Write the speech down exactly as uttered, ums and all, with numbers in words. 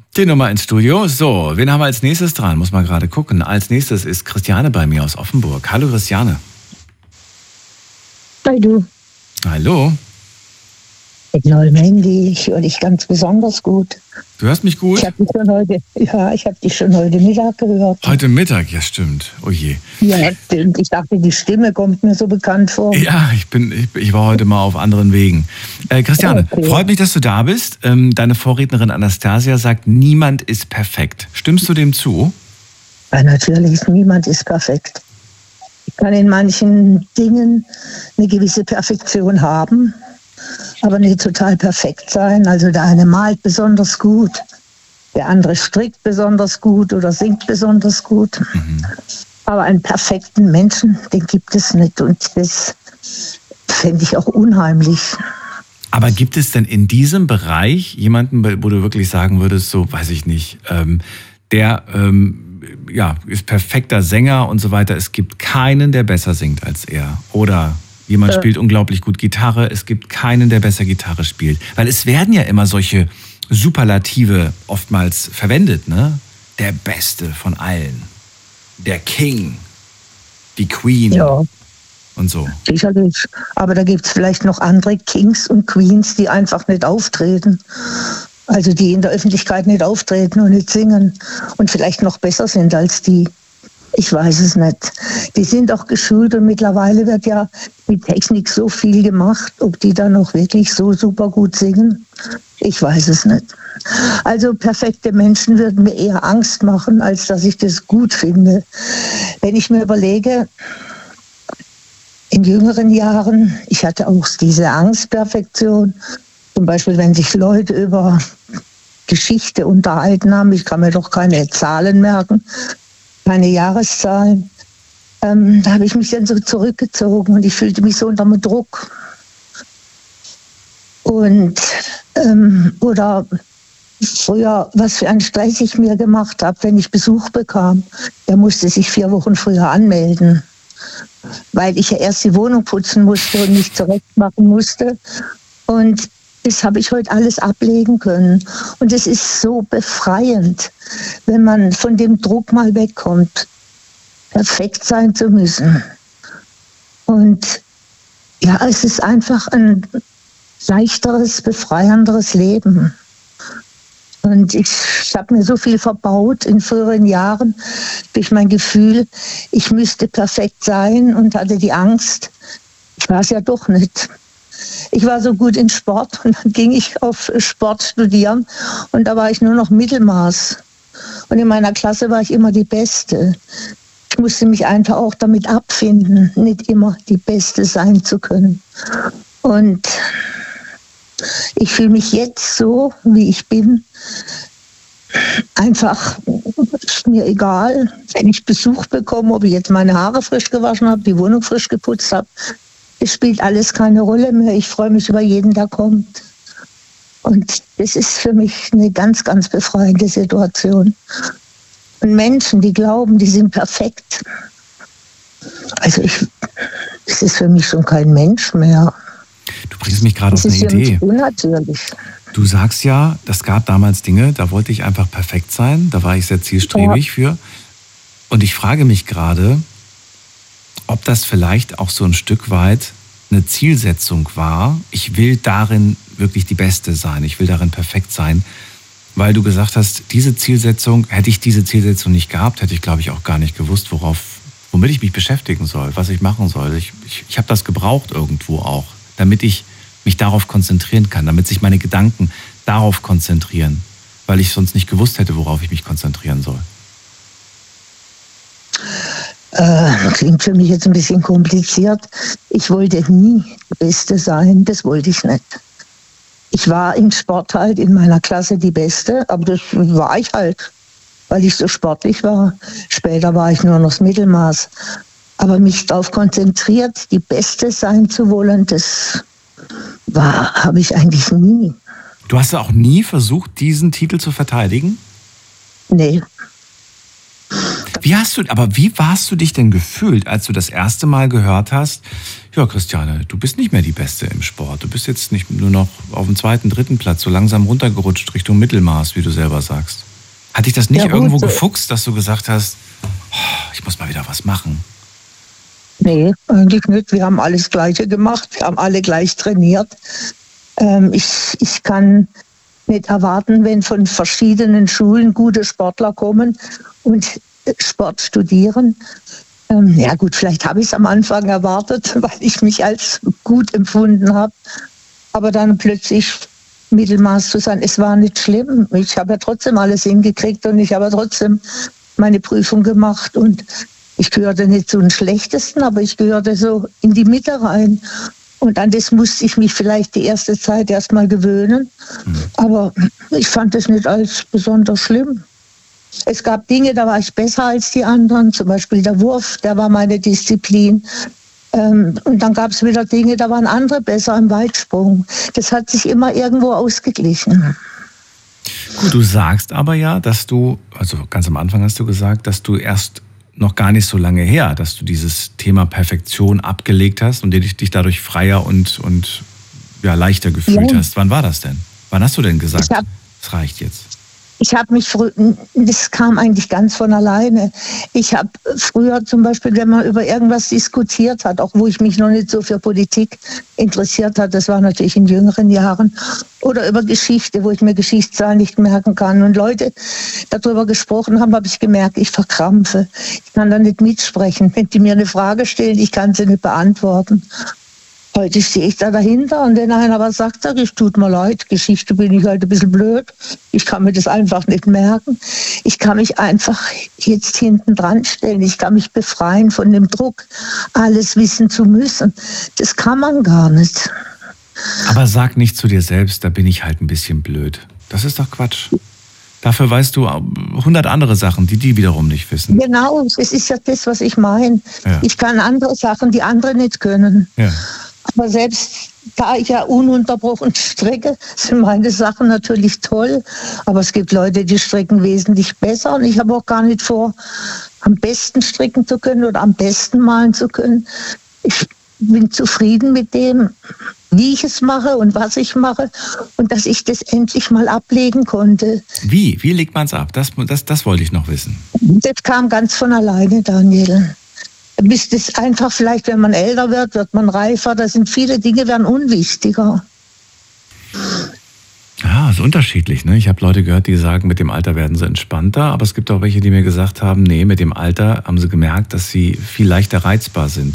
Die Nummer ins Studio. So, wen haben wir als nächstes dran? Muss man gerade gucken. Als nächstes ist Christiane bei mir aus Offenburg. Hallo Christiane. Hi du. Hallo. Mit neuem Handy, ich höre dich ganz besonders gut. Du hörst mich gut? Ich habe dich schon heute, ja, ich habe dich schon heute Mittag gehört. Heute Mittag, ja stimmt. Oh je. Ja, stimmt. Ich dachte, die Stimme kommt mir so bekannt vor. Ja, ich bin, ich, ich war heute mal auf anderen Wegen. Äh, Christiane, okay. Freut mich, dass du da bist. Ähm, deine Vorrednerin Anastasia sagt, niemand ist perfekt. Stimmst du dem zu? Ja, natürlich, niemand ist perfekt. Ich kann in manchen Dingen eine gewisse Perfektion haben, aber nicht total perfekt sein. Also der eine malt besonders gut, der andere strickt besonders gut oder singt besonders gut. Mhm. Aber einen perfekten Menschen, den gibt es nicht. Und das fände ich auch unheimlich. Aber gibt es denn in diesem Bereich jemanden, wo du wirklich sagen würdest, so weiß ich nicht, ähm, der ähm, ja, ist perfekter Sänger und so weiter. Es gibt keinen, der besser singt als er. Oder jemand ja. spielt unglaublich gut Gitarre. Es gibt keinen, der besser Gitarre spielt. Weil es werden ja immer solche Superlative oftmals verwendet, ne? Der Beste von allen. Der King. Die Queen. Ja. Und so. Sicherlich. Aber da gibt es vielleicht noch andere Kings und Queens, die einfach nicht auftreten. Also die in der Öffentlichkeit nicht auftreten und nicht singen und vielleicht noch besser sind als die. Ich weiß es nicht. Die sind auch geschult und mittlerweile wird ja mit Technik so viel gemacht. Ob die dann noch wirklich so super gut singen, ich weiß es nicht. Also perfekte Menschen würden mir eher Angst machen, als dass ich das gut finde. Wenn ich mir überlege, in jüngeren Jahren, ich hatte auch diese Angstperfektion. Zum Beispiel, wenn sich Leute über Geschichte unterhalten haben, ich kann mir doch keine Zahlen merken, keine Jahreszahlen, ähm, da habe ich mich dann so zurückgezogen und ich fühlte mich so unter dem Druck. Und, ähm, oder früher, was für einen Stress ich mir gemacht habe, wenn ich Besuch bekam, der musste sich vier Wochen früher anmelden, weil ich ja erst die Wohnung putzen musste und mich zurechtmachen musste. Und das habe ich heute alles ablegen können. Und es ist so befreiend, wenn man von dem Druck mal wegkommt, perfekt sein zu müssen. Und ja, es ist einfach ein leichteres, befreienderes Leben. Und ich habe mir so viel verbaut in früheren Jahren durch mein Gefühl, ich müsste perfekt sein und hatte die Angst, ich war es ja doch nicht. Ich war so gut in Sport und dann ging ich auf Sport studieren und da war ich nur noch Mittelmaß. Und in meiner Klasse war ich immer die Beste. Ich musste mich einfach auch damit abfinden, nicht immer die Beste sein zu können. Und ich fühle mich jetzt so, wie ich bin. Einfach ist mir egal, wenn ich Besuch bekomme, ob ich jetzt meine Haare frisch gewaschen habe, die Wohnung frisch geputzt habe. Es spielt alles keine Rolle mehr. Ich freue mich über jeden, der kommt. Und das ist für mich eine ganz, ganz befreiende Situation. Und Menschen, die glauben, die sind perfekt. Also ich, das ist für mich schon kein Mensch mehr. Du bringst mich gerade auf eine Idee. Das ist für mich unnatürlich. Du sagst ja, das gab damals Dinge, da wollte ich einfach perfekt sein. Da war ich sehr zielstrebig ja. für. Und ich frage mich gerade, ob das vielleicht auch so ein Stück weit eine Zielsetzung war. Ich will darin wirklich die Beste sein. Ich will darin perfekt sein. Weil du gesagt hast, diese Zielsetzung, hätte ich diese Zielsetzung nicht gehabt, hätte ich, glaube ich, auch gar nicht gewusst, worauf, womit ich mich beschäftigen soll, was ich machen soll. Ich, ich, ich habe das gebraucht irgendwo auch, damit ich mich darauf konzentrieren kann, damit sich meine Gedanken darauf konzentrieren, weil ich sonst nicht gewusst hätte, worauf ich mich konzentrieren soll. Äh, klingt für mich jetzt ein bisschen kompliziert. Ich wollte nie die Beste sein, das wollte ich nicht. Ich war im Sport halt in meiner Klasse die Beste, aber das war ich halt, weil ich so sportlich war. Später war ich nur noch das Mittelmaß. Aber mich darauf konzentriert, die Beste sein zu wollen, das war, habe ich eigentlich nie. Du hast auch nie versucht, diesen Titel zu verteidigen? Nee. Wie hast du, aber wie warst du dich denn gefühlt, als du das erste Mal gehört hast, ja Christiane, du bist nicht mehr die Beste im Sport. Du bist jetzt nicht nur noch auf dem zweiten, dritten Platz, so langsam runtergerutscht Richtung Mittelmaß, wie du selber sagst. Hat dich das nicht ja, irgendwo gefuchst, dass du gesagt hast, oh, ich muss mal wieder was machen? Nee, eigentlich nicht. Wir haben alles Gleiche gemacht. Wir haben alle gleich trainiert. Ähm, ich, ich kann nicht erwarten, wenn von verschiedenen Schulen gute Sportler kommen und Sport studieren. Ähm, ja gut, vielleicht habe ich es am Anfang erwartet, weil ich mich als gut empfunden habe. Aber dann plötzlich Mittelmaß zu sein, es war nicht schlimm. Ich habe ja trotzdem alles hingekriegt und ich habe ja trotzdem meine Prüfung gemacht und ich gehörte nicht zu den Schlechtesten, aber ich gehörte so in die Mitte rein. Und an das musste ich mich vielleicht die erste Zeit erst mal gewöhnen. Mhm. Aber ich fand es nicht als besonders schlimm. Es gab Dinge, da war ich besser als die anderen. Zum Beispiel der Wurf, der war meine Disziplin. Ähm, und dann gab es wieder Dinge, da waren andere besser im Weitsprung. Das hat sich immer irgendwo ausgeglichen. Gut, du sagst aber ja, dass du, also ganz am Anfang hast du gesagt, dass du erst noch gar nicht so lange her, dass du dieses Thema Perfektion abgelegt hast und dich, dich dadurch freier und, und ja, leichter gefühlt ja. hast. Wann war das denn? Wann hast du denn gesagt, es reicht jetzt? Ich habe mich früher, das kam eigentlich ganz von alleine. Ich habe früher zum Beispiel, wenn man über irgendwas diskutiert hat, auch wo ich mich noch nicht so für Politik interessiert hat, das war natürlich in jüngeren Jahren, oder über Geschichte, wo ich mir Geschichtszahlen nicht merken kann und Leute darüber gesprochen haben, habe ich gemerkt, ich verkrampfe. Ich kann da nicht mitsprechen. Wenn die mir eine Frage stellen, ich kann sie nicht beantworten. Heute stehe ich da dahinter und wenn einer was sagt, sage ich, tut mir leid, Geschichte bin ich halt ein bisschen blöd. Ich kann mir das einfach nicht merken. Ich kann mich einfach jetzt hinten dran stellen. Ich kann mich befreien von dem Druck, alles wissen zu müssen. Das kann man gar nicht. Aber sag nicht zu dir selbst, da bin ich halt ein bisschen blöd. Das ist doch Quatsch. Dafür weißt du hundert andere Sachen, die die wiederum nicht wissen. Genau, das ist ja das, was ich meine. Ja. Ich kann andere Sachen, die andere nicht können. Ja. Aber selbst da ich ja ununterbrochen strecke, sind meine Sachen natürlich toll. Aber es gibt Leute, die strecken wesentlich besser. Und ich habe auch gar nicht vor, am besten stricken zu können oder am besten malen zu können. Ich bin zufrieden mit dem, wie ich es mache und was ich mache. Und dass ich das endlich mal ablegen konnte. Wie? Wie legt man es ab? Das, das, das wollte ich noch wissen. Das kam ganz von alleine, Daniel. Bis das einfach vielleicht, wenn man älter wird, wird man reifer. Da sind viele Dinge, werden unwichtiger. Ja, ist unterschiedlich. Ne? Ich habe Leute gehört, die sagen, mit dem Alter werden sie entspannter. Aber es gibt auch welche, die mir gesagt haben, nee, mit dem Alter haben sie gemerkt, dass sie viel leichter reizbar sind.